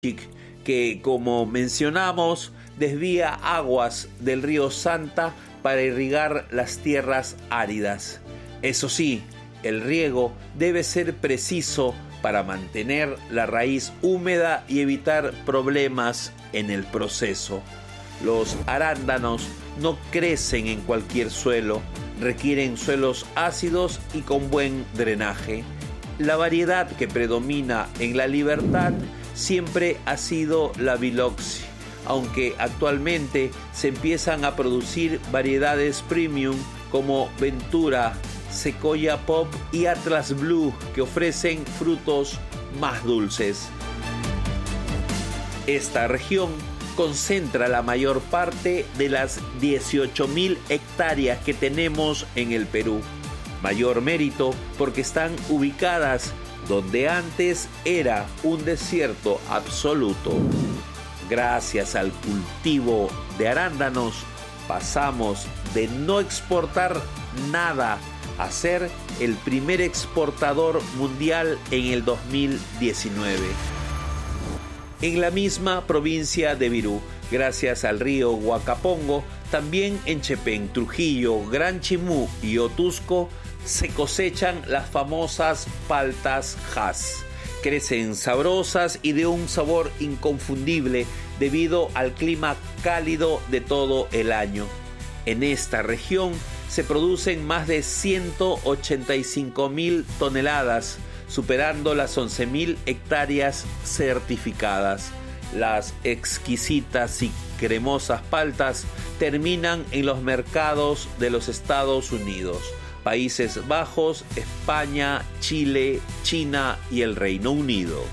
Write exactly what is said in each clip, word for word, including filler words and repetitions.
que, como mencionamos, desvía aguas del río Santa para irrigar las tierras áridas. Eso sí, el riego debe ser preciso para mantener la raíz húmeda y evitar problemas en el proceso. Los arándanos no crecen en cualquier suelo, requieren suelos ácidos y con buen drenaje. La variedad que predomina en La Libertad siempre ha sido la Biloxi, aunque actualmente se empiezan a producir variedades premium como Ventura, Sequoia Pop y Atlas Blue, que ofrecen frutos más dulces. Esta región concentra la mayor parte de las dieciocho mil hectáreas que tenemos en el Perú. Mayor mérito porque están ubicadas donde antes era un desierto absoluto. Gracias al cultivo de arándanos, pasamos de no exportar nada a ser el primer exportador mundial en el dos mil diecinueve. En la misma provincia de Virú, gracias al río Huacapongo, también en Chepén, Trujillo, Gran Chimú y Otusco, se cosechan las famosas paltas Hass. Crecen sabrosas y de un sabor inconfundible debido al clima cálido de todo el año. En esta región se producen más de ciento ochenta y cinco mil toneladas, superando las once mil hectáreas certificadas. Las exquisitas y cremosas paltas terminan en los mercados de los Estados Unidos, Países Bajos, España, Chile, China y el Reino Unido.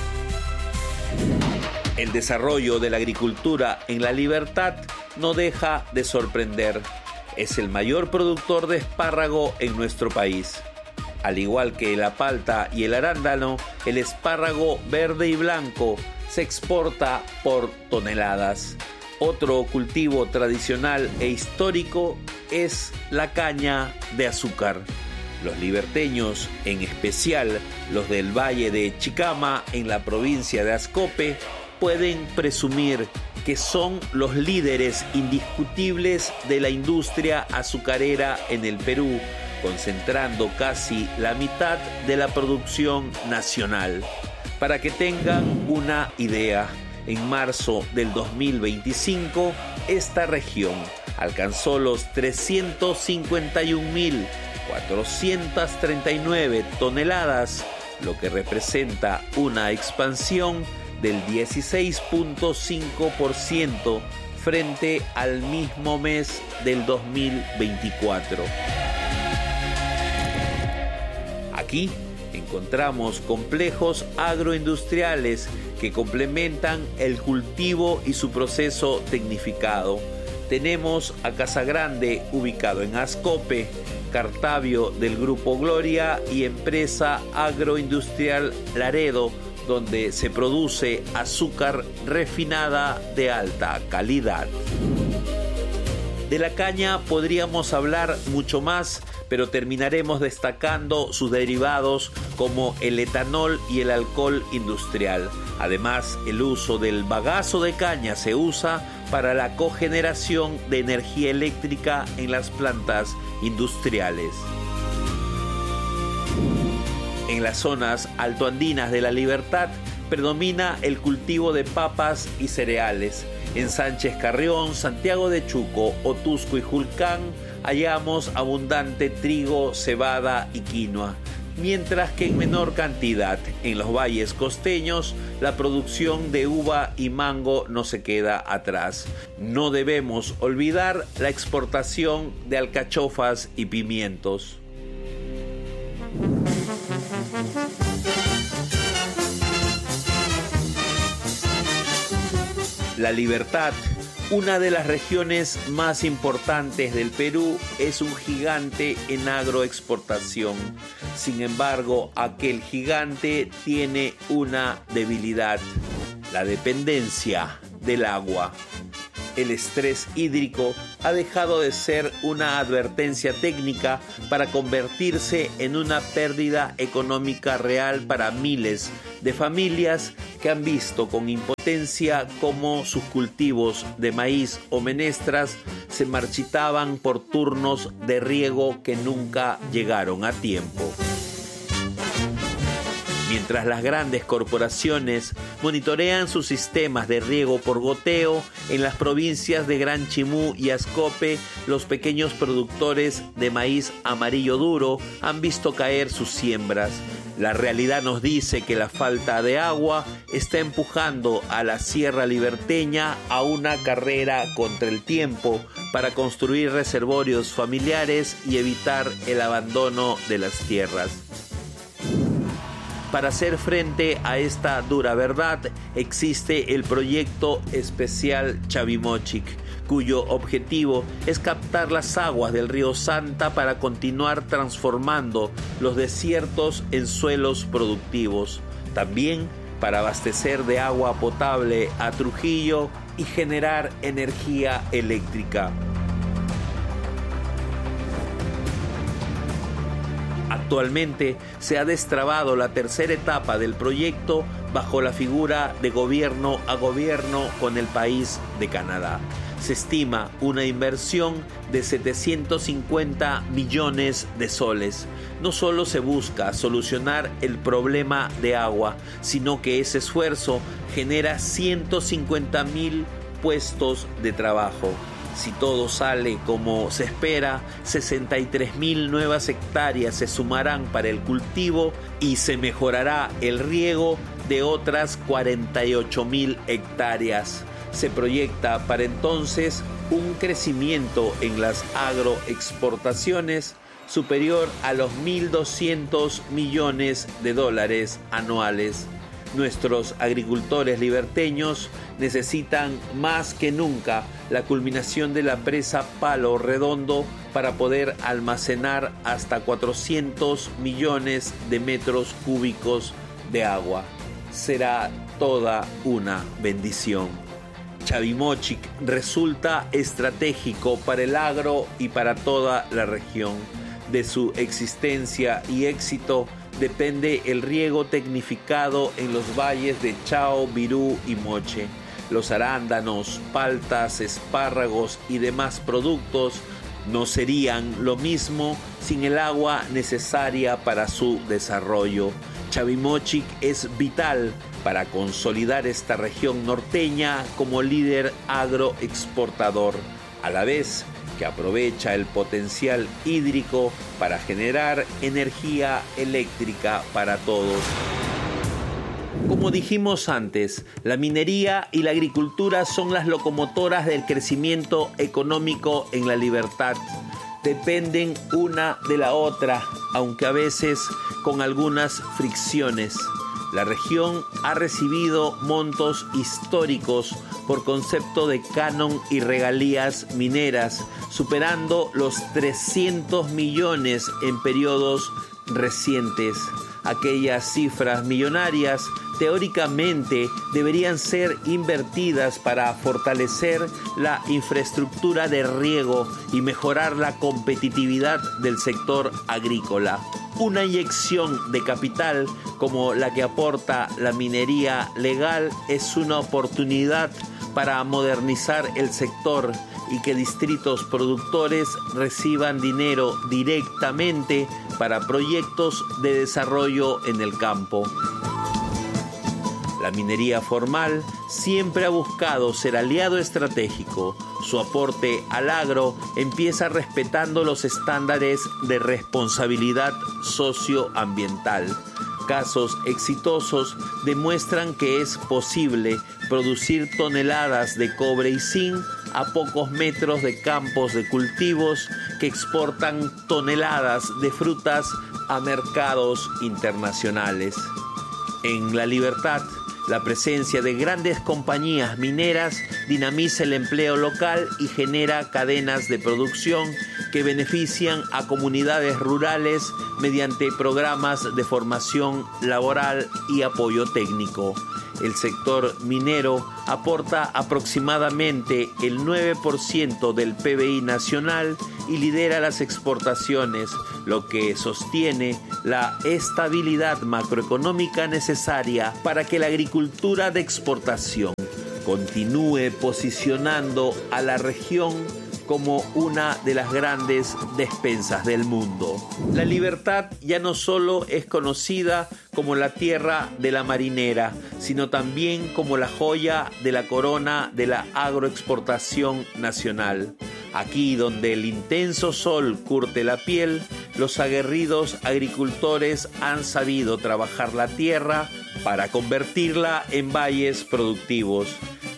El desarrollo de la agricultura en La Libertad no deja de sorprender. Es el mayor productor de espárrago en nuestro país. Al igual que la palta y el arándano, el espárrago verde y blanco se exporta por toneladas. Otro cultivo tradicional e histórico es la caña de azúcar. Los liberteños, en especial los del Valle de Chicama en la provincia de Ascope, pueden presumir que son los líderes indiscutibles de la industria azucarera en el Perú, concentrando casi la mitad de la producción nacional. Para que tengan una idea, en marzo del dos mil veinticinco, esta región alcanzó los trescientos cincuenta y un mil cuatrocientas treinta y nueve toneladas, lo que representa una expansión del dieciséis punto cinco por ciento frente al mismo mes del dos mil veinticuatro. Aquí encontramos complejos agroindustriales que complementan el cultivo y su proceso tecnificado. Tenemos a Casagrande, ubicado en Ascope, Cartavio del Grupo Gloria y Empresa Agroindustrial Laredo, donde se produce azúcar refinada de alta calidad. De la caña podríamos hablar mucho más, pero terminaremos destacando sus derivados como el etanol y el alcohol industrial. Además, el uso del bagazo de caña se usa para la cogeneración de energía eléctrica en las plantas industriales. En las zonas altoandinas de La Libertad predomina el cultivo de papas y cereales. En Sánchez Carrión, Santiago de Chuco, Otusco y Julcán hallamos abundante trigo, cebada y quinoa, mientras que en menor cantidad en los valles costeños la producción de uva y mango no se queda atrás. No debemos olvidar la exportación de alcachofas y pimientos. La Libertad, una de las regiones más importantes del Perú, es un gigante en agroexportación. Sin embargo, aquel gigante tiene una debilidad: la dependencia del agua. El estrés hídrico ha dejado de ser una advertencia técnica para convertirse en una pérdida económica real para miles de familias que han visto con impotencia cómo sus cultivos de maíz o menestras se marchitaban por turnos de riego que nunca llegaron a tiempo. Mientras las grandes corporaciones monitorean sus sistemas de riego por goteo, en las provincias de Gran Chimú y Ascope, los pequeños productores de maíz amarillo duro han visto caer sus siembras. La realidad nos dice que la falta de agua está empujando a la Sierra Liberteña a una carrera contra el tiempo para construir reservorios familiares y evitar el abandono de las tierras. Para hacer frente a esta dura verdad, existe el proyecto especial Chavimochic, cuyo objetivo es captar las aguas del río Santa para continuar transformando los desiertos en suelos productivos. También para abastecer de agua potable a Trujillo y generar energía eléctrica. Actualmente se ha destrabado la tercera etapa del proyecto bajo la figura de gobierno a gobierno con el país de Canadá. Se estima una inversión de setecientos cincuenta millones de soles. No solo se busca solucionar el problema de agua, sino que ese esfuerzo genera ciento cincuenta mil puestos de trabajo. Si todo sale como se espera, sesenta y tres mil nuevas hectáreas se sumarán para el cultivo y se mejorará el riego de otras cuarenta y ocho mil hectáreas. Se proyecta para entonces un crecimiento en las agroexportaciones superior a los mil doscientos millones de dólares anuales. Nuestros agricultores liberteños necesitan más que nunca la culminación de la presa Palo Redondo para poder almacenar hasta cuatrocientos millones de metros cúbicos de agua. Será toda una bendición. Chavimochic resulta estratégico para el agro y para toda la región. De su existencia y éxito depende el riego tecnificado en los valles de Chao, Virú y Moche. Los arándanos, paltas, espárragos y demás productos no serían lo mismo sin el agua necesaria para su desarrollo. Chavimochic es vital para consolidar esta región norteña como líder agroexportador, a la vez que aprovecha el potencial hídrico para generar energía eléctrica para todos. Como dijimos antes, la minería y la agricultura son las locomotoras del crecimiento económico en la Libertad. Dependen una de la otra, aunque a veces con algunas fricciones. La región ha recibido montos históricos por concepto de canon y regalías mineras, superando los trescientos millones en periodos recientes. Aquellas cifras millonarias teóricamente deberían ser invertidas para fortalecer la infraestructura de riego y mejorar la competitividad del sector agrícola. Una inyección de capital como la que aporta la minería legal es una oportunidad para modernizar el sector y que distritos productores reciban dinero directamente para proyectos de desarrollo en el campo. La minería formal siempre ha buscado ser aliado estratégico. Su aporte al agro empieza respetando los estándares de responsabilidad socioambiental. Casos exitosos demuestran que es posible producir toneladas de cobre y zinc a pocos metros de campos de cultivos que exportan toneladas de frutas a mercados internacionales. En la Libertad, la presencia de grandes compañías mineras dinamiza el empleo local y genera cadenas de producción que benefician a comunidades rurales mediante programas de formación laboral y apoyo técnico. El sector minero aporta aproximadamente el nueve por ciento del P B I nacional y lidera las exportaciones, lo que sostiene la estabilidad macroeconómica necesaria para que la agricultura de exportación continúe posicionando a la región como una de las grandes despensas del mundo. La Libertad ya no solo es conocida como la tierra de la marinera, sino también como la joya de la corona de la agroexportación nacional. Aquí donde el intenso sol curte la piel, los aguerridos agricultores han sabido trabajar la tierra para convertirla en valles productivos.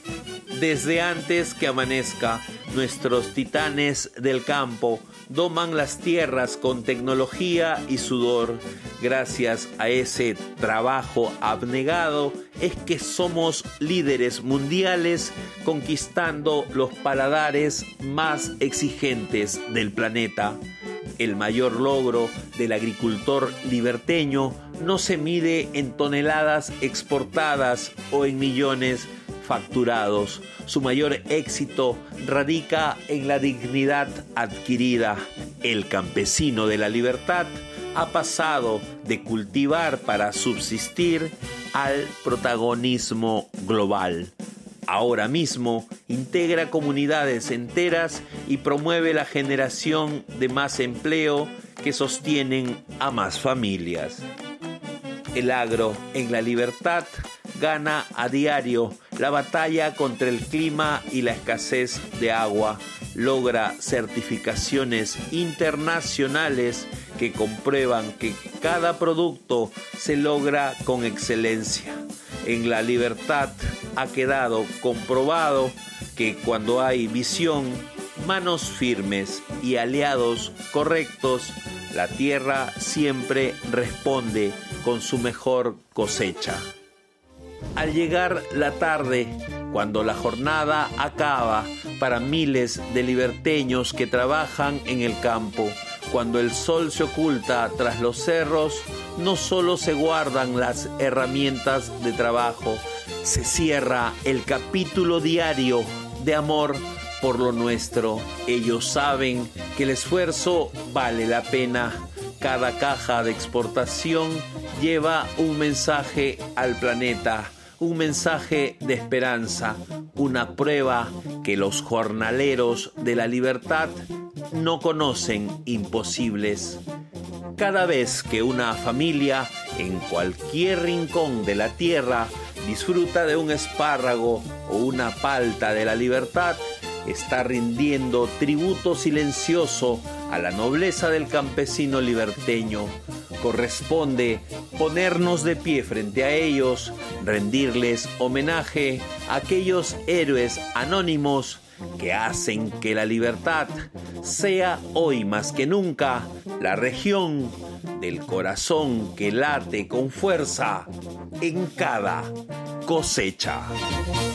Desde antes que amanezca, nuestros titanes del campo doman las tierras con tecnología y sudor. Gracias a ese trabajo abnegado es que somos líderes mundiales conquistando los paladares más exigentes del planeta. El mayor logro del agricultor liberteño no se mide en toneladas exportadas o en millones facturados. Su mayor éxito radica en la dignidad adquirida. El campesino de la Libertad ha pasado de cultivar para subsistir al protagonismo global. Ahora mismo integra comunidades enteras y promueve la generación de más empleo que sostienen a más familias. El agro en la Libertad gana a diario la batalla contra el clima y la escasez de agua. Logra certificaciones internacionales que comprueban que cada producto se logra con excelencia. En la Libertad ha quedado comprobado que cuando hay visión, manos firmes y aliados correctos, la tierra siempre responde con su mejor cosecha. Al llegar la tarde, cuando la jornada acaba para miles de liberteños que trabajan en el campo, cuando el sol se oculta tras los cerros, no solo se guardan las herramientas de trabajo, se cierra el capítulo diario de amor por lo nuestro. Ellos saben que el esfuerzo vale la pena. Cada caja de exportación lleva un mensaje al planeta, un mensaje de esperanza, una prueba que los jornaleros de la Libertad no conocen imposibles. Cada vez que una familia en cualquier rincón de la tierra disfruta de un espárrago o una palta de la Libertad, está rindiendo tributo silencioso a la nobleza del campesino liberteño. Corresponde ponernos de pie frente a ellos, rendirles homenaje a aquellos héroes anónimos que hacen que la Libertad sea hoy más que nunca la región del corazón que late con fuerza en cada cosecha.